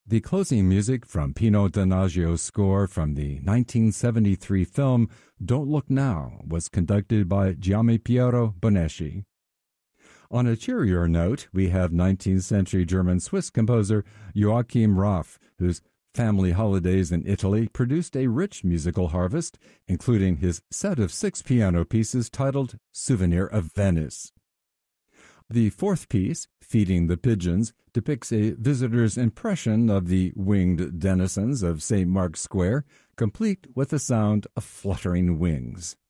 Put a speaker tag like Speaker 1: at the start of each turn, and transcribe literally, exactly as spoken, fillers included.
Speaker 1: The closing music from Pino Donaggio's score from the nineteen seventy-three film Don't Look Now was conducted by Gianpiero Boneschi. On a cheerier note, we have nineteenth century German-Swiss composer Joachim Raff, whose Family Holidays in Italy produced a rich musical harvest, including his set of six piano pieces titled Souvenir of Venice. The fourth piece, Feeding the Pigeons, depicts a visitor's impression of the winged denizens of Saint Mark's Square, complete with the sound of fluttering wings.